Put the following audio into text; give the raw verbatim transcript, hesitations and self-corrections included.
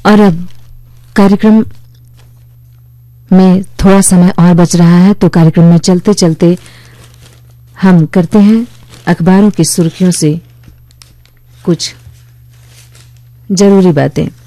और अब कार्यक्रम में थोड़ा समय और बच रहा है, तो कार्यक्रम में चलते चलते हम करते हैं अखबारों की सुर्खियों से कुछ जरूरी बातें।